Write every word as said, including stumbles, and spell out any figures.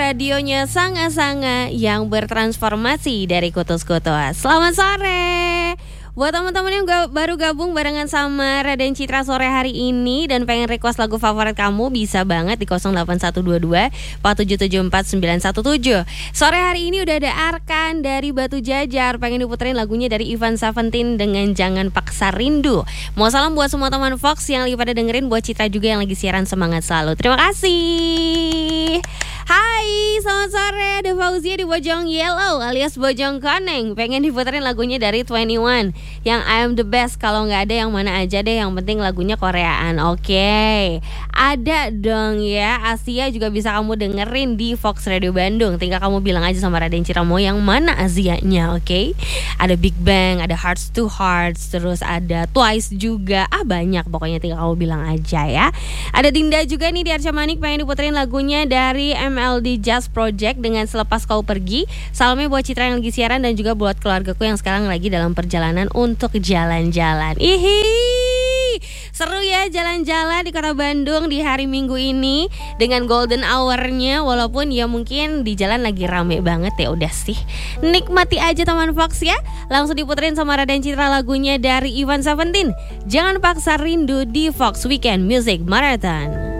radionya Sanga-Sanga yang bertransformasi dari kutus-kutus. Selamat sore buat teman-teman yang ga- baru gabung barengan sama Raden Citra sore hari ini dan pengen request lagu favorit kamu, bisa banget di nol delapan satu dua dua empat tujuh tujuh empat sembilan satu tujuh. Sore hari ini udah ada Arkan dari Batu Jajar, pengen diputerin lagunya dari Ivan Seventeen dengan Jangan Paksa Rindu. Mau salam buat semua teman Fox yang lagi pada dengerin, buat Citra juga yang lagi siaran, semangat selalu. Terima kasih. Hai, selamat sore, ada Fauzia di Bojong Yellow alias Bojong Koneng, pengen diputerin lagunya dari Twenty One yang I Am The Best. Kalau nggak ada yang mana aja deh, yang penting lagunya Koreaan. Oke, okay. Ada dong ya, Asia juga bisa kamu dengerin di Fox Radio Bandung. Tinggal kamu bilang aja sama Raden Citra mau yang mana Asianya. Oke, okay? Ada Big Bang, ada Hearts to Hearts, terus ada Twice juga. Ah banyak pokoknya, tinggal kamu bilang aja ya. Ada Dinda juga nih di Arca Manik, pengen diputerin lagunya dari M L D Jazz Project dengan Selepas Kau Pergi. Salamnya buat Citra yang lagi siaran dan juga buat keluargaku yang sekarang lagi dalam perjalanan untuk jalan-jalan. Ihi, seru ya jalan-jalan di kota Bandung di hari Minggu ini dengan golden hour-nya, walaupun ya mungkin di jalan lagi rame banget ya. Udah sih, nikmati aja teman Fox ya. Langsung diputerin sama Raden Citra lagunya dari Ivan Seventeen, Jangan Paksa Rindu di Fox Weekend Music Marathon.